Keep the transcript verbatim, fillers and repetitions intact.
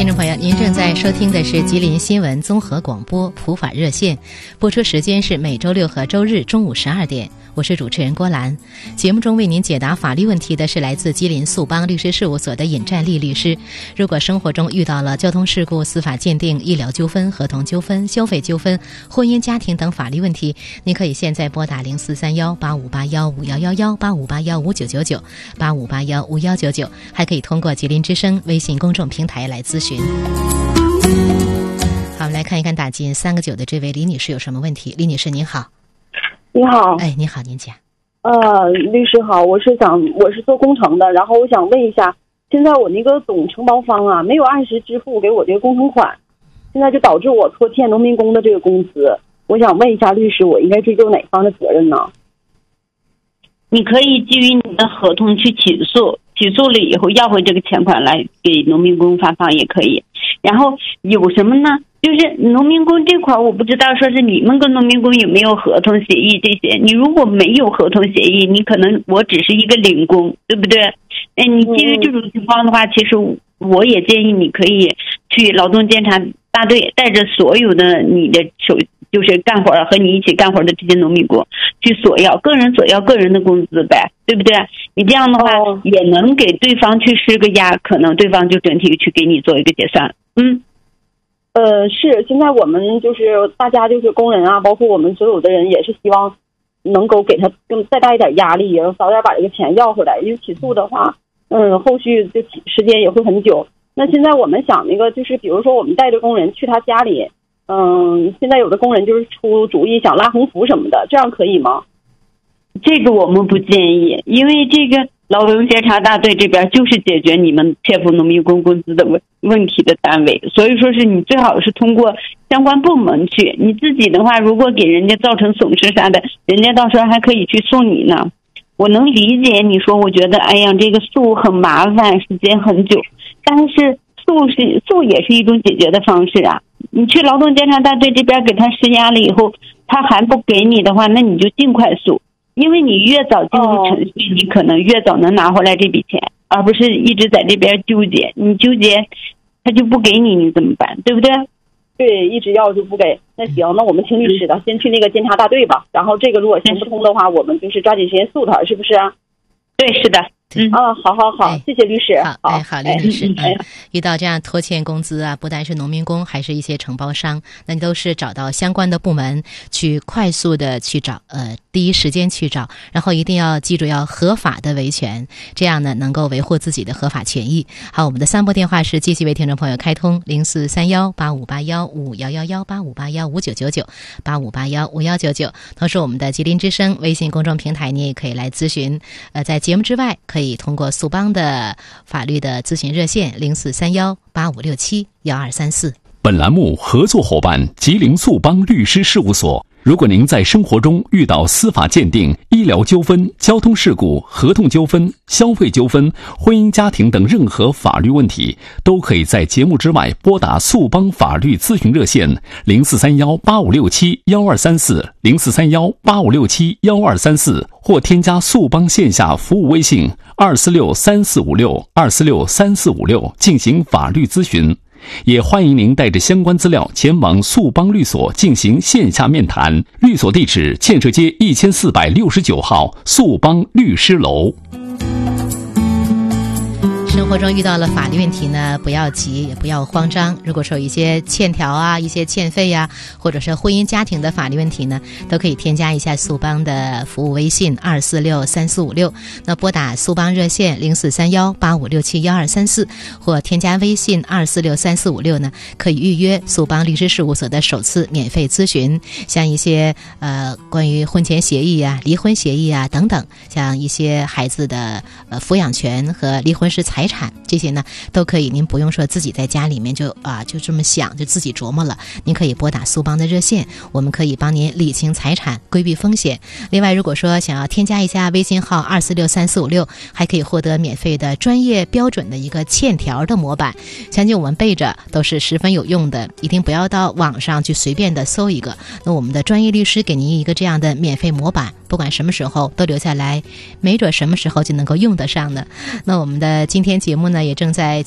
众朋友，您正在收听的是吉林新闻综合广播普法热线，播出时间是每周六和周日中午十二点。我是主持人郭兰。节目中为您解答法律问题的是来自吉林速邦律师事务所的尹占丽律师。如果生活中遇到了交通事故、司法鉴定、医疗纠纷、合同纠纷、消费纠纷、婚姻家庭等法律问题，您可以现在拨打零四三幺八五八幺五幺幺幺八五八幺五九九九八五八幺五幺九九，还可以通过吉林之声微信公众平台来咨询。好，我们来看一看打进三个九的这位李女士有什么问题。李女士您好。 你好。 哎，你好，您讲。 呃，律师好，我是想我是做工程的，然后我想问一下，现在我那个总承包方啊没有按时支付给我这个工程款，现在就导致我拖欠农民工的这个工资，我想问一下律师，我应该追究哪方的责任呢？ 你可以基于你的合同去起诉，起诉了以后要回这个钱款来给农民工发放也可以。然后有什么呢？就是农民工这块我不知道说是你们跟农民工有没有合同协议这些，你如果没有合同协议，你可能我只是一个零工，对不对？哎，你基于这种情况的话，其实我也建议你可以去劳动监察大队，带着所有的你的手就是干活和你一起干活的这些农民工去索要个人索要个人的工资呗，对不对？你这样的话也能给对方去施个压，可能对方就整体去给你做一个结算。嗯， 呃，是现在我们就是大家就是工人啊，包括我们所有的人也是希望能够给他更再大一点压力，然后早点把这个钱要回来。因为起诉的话，嗯，后续就时间也会很久。那现在我们想那个就是比如说我们带着工人去他家里，嗯，现在有的工人就是出主意想拉横幅什么的，这样可以吗？ 这个我们不建议，因为这个劳动监察大队这边就是解决你们欠付农民工工资的问问题的单位，所以说是你最好是通过相关部门去。你自己的话，如果给人家造成损失啥的，人家到时候还可以去诉你呢。我能理解你说，我觉得哎呀，这个诉很麻烦，时间很久，但是诉是诉也是一种解决的方式啊。你去劳动监察大队这边给他施压了以后，他还不给你的话，那你就尽快诉。因为你越早进入程序，哦，你可能越早能拿回来这笔钱，而不是一直在这边纠结。你纠结，他就不给你，你怎么办？对不对？ 对，一直要就不给。那行，那我们听律师的，先去那个监察大队吧。然后这个如果行不通的话，我们就是抓紧时间诉他，是不是？ 对，是的。 嗯啊，好好好，哎，谢谢律师。 好，哎，好，李律师，哎，嗯，遇到这样拖欠工资啊，不单是农民工，还是一些承包商，那你都是找到相关的部门去快速的去找，呃，第一时间去找，然后一定要记住要合法的维权，这样呢能够维护自己的合法权益。好，我们的三拨电话是继续为听众朋友开通零四三幺八五八幺五幺幺幺八五八幺五九九九八五八幺五幺九九，同时我们的吉林之声微信公众平台你也可以来咨询，呃，在节目之外可以通过速邦的法律的咨询热线零四三幺八五六七幺二三四。 本栏目合作伙伴吉林速邦律师事务所。如果您在生活中遇到司法鉴定、医疗纠纷、交通事故、合同纠纷、消费纠纷、婚姻家庭等任何法律问题，都可以在节目之外拨打速邦法律咨询热线零四三幺八五六七幺二三四零四三幺八五六七幺二三四，或添加速邦线下服务微信二四六三四五六二四六三四五六进行法律咨询。也欢迎您带着相关资料前往速邦律所进行线下面谈，律所地址建设街一千四百六十九号速邦律师楼。 生活中遇到了法律问题呢，不要急，也不要慌张。如果说有一些欠条啊、一些欠费呀、啊，或者是婚姻家庭的法律问题呢，都可以添加一下速邦的服务微信二四六三四五六，那拨打速邦热线零四三幺八五六七幺二三四，或添加微信二四六三四五六呢，可以预约速邦律师事务所的首次免费咨询，像一些呃关于婚前协议啊、离婚协议啊等等，像一些孩子的呃抚养权和离婚时财产。这些呢都可以，您不用说自己在家里面就啊就这么想就自己琢磨了，您可以拨打速邦的热线，我们可以帮您理清财产，规避风险。另外如果说想要添加一下微信号二四六三四五六，还可以获得免费的专业标准的一个欠条的模板，相信我们背着都是十分有用的，一定不要到网上去随便的搜一个，那我们的专业律师给您一个这样的免费模板，不管什么时候都留下来，没准什么时候就能够用得上呢。那我们的今天节目呢也正在